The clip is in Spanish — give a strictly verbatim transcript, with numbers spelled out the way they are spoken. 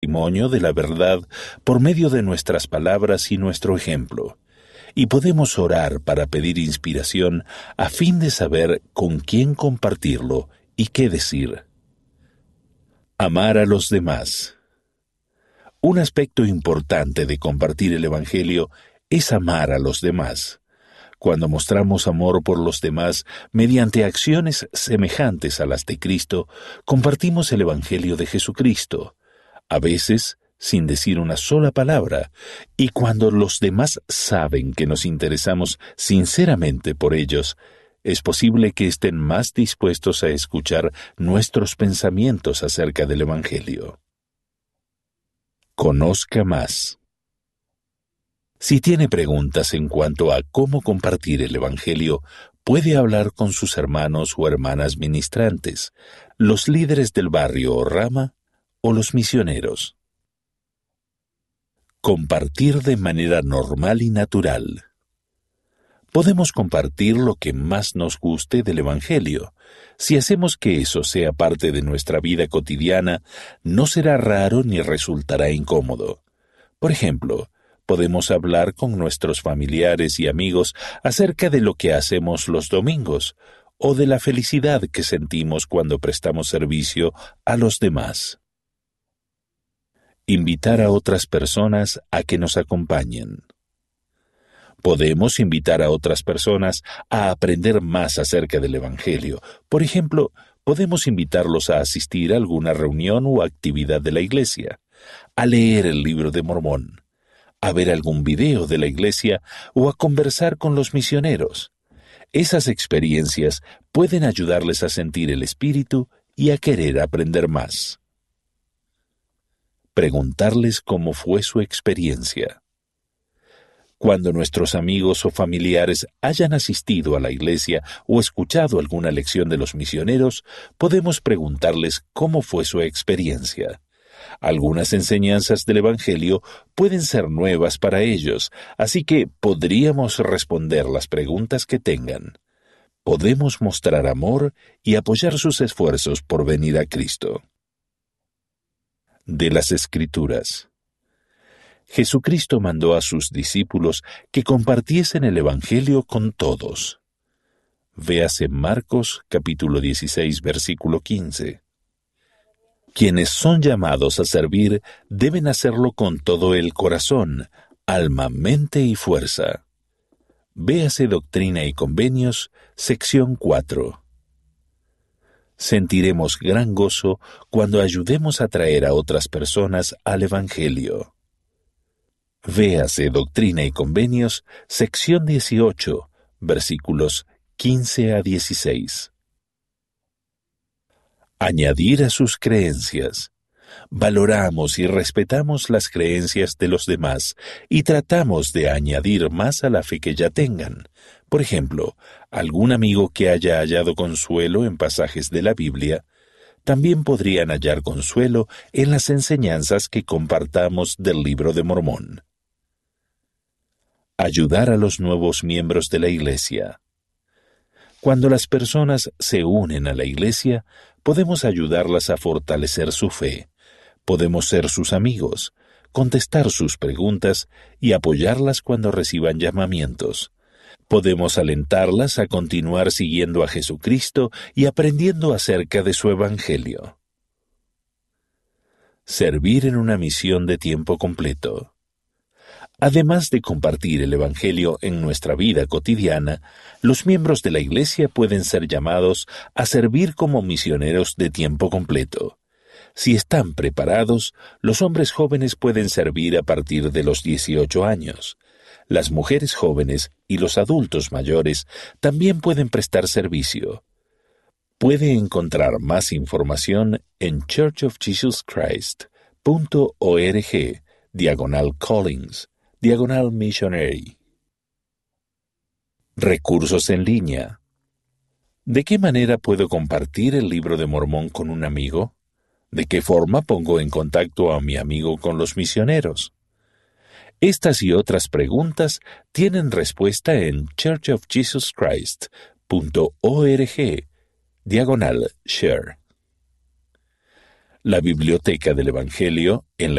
testimonio de la verdad por medio de nuestras palabras y nuestro ejemplo, y podemos orar para pedir inspiración a fin de saber con quién compartirlo y qué decir. Amar a los demás. Un aspecto importante de compartir el Evangelio es amar a los demás. Cuando mostramos amor por los demás mediante acciones semejantes a las de Cristo, compartimos el Evangelio de Jesucristo, a veces sin decir una sola palabra, y cuando los demás saben que nos interesamos sinceramente por ellos, es posible que estén más dispuestos a escuchar nuestros pensamientos acerca del Evangelio. Conozca más. Si tiene preguntas en cuanto a cómo compartir el Evangelio, puede hablar con sus hermanos o hermanas ministrantes, los líderes del barrio o rama, o los misioneros. Compartir de manera normal y natural. Podemos compartir lo que más nos guste del Evangelio. Si hacemos que eso sea parte de nuestra vida cotidiana, no será raro ni resultará incómodo. Por ejemplo, podemos hablar con nuestros familiares y amigos acerca de lo que hacemos los domingos o de la felicidad que sentimos cuando prestamos servicio a los demás. Invitar a otras personas a que nos acompañen. Podemos invitar a otras personas a aprender más acerca del Evangelio. Por ejemplo, podemos invitarlos a asistir a alguna reunión o actividad de la iglesia, a leer el libro de Mormón, a ver algún video de la iglesia o a conversar con los misioneros. Esas experiencias pueden ayudarles a sentir el espíritu y a querer aprender más. Preguntarles cómo fue su experiencia. Cuando nuestros amigos o familiares hayan asistido a la iglesia o escuchado alguna lección de los misioneros, podemos preguntarles cómo fue su experiencia. Algunas enseñanzas del Evangelio pueden ser nuevas para ellos, así que podríamos responder las preguntas que tengan. Podemos mostrar amor y apoyar sus esfuerzos por venir a Cristo. De las Escrituras. Jesucristo mandó a sus discípulos que compartiesen el Evangelio con todos. Véase Marcos capítulo dieciséis, versículo quince. Quienes son llamados a servir deben hacerlo con todo el corazón, alma, mente y fuerza. Véase Doctrina y Convenios, sección cuatro. Sentiremos gran gozo cuando ayudemos a traer a otras personas al Evangelio. Véase Doctrina y Convenios, sección dieciocho, versículos quince a dieciséis. Añadir a sus creencias. Valoramos y respetamos las creencias de los demás y tratamos de añadir más a la fe que ya tengan. Por ejemplo, algún amigo que haya hallado consuelo en pasajes de la Biblia, también podrían hallar consuelo en las enseñanzas que compartamos del Libro de Mormón. Ayudar a los nuevos miembros de la Iglesia. Cuando las personas se unen a la Iglesia, podemos ayudarlas a fortalecer su fe. Podemos ser sus amigos, contestar sus preguntas y apoyarlas cuando reciban llamamientos. Podemos alentarlas a continuar siguiendo a Jesucristo y aprendiendo acerca de su Evangelio. Servir en una misión de tiempo completo. Además de compartir el Evangelio en nuestra vida cotidiana, los miembros de la Iglesia pueden ser llamados a servir como misioneros de tiempo completo. Si están preparados, los hombres jóvenes pueden servir a partir de los dieciocho años. Las mujeres jóvenes y los adultos mayores también pueden prestar servicio. Puede encontrar más información en church of jesus christ punto org, diagonal callings, diagonal missionary. Recursos en línea. ¿De qué manera puedo compartir el Libro de Mormón con un amigo? ¿De qué forma pongo en contacto a mi amigo con los misioneros? Estas y otras preguntas tienen respuesta en church of jesus christ punto org, diagonal share. La Biblioteca del Evangelio en la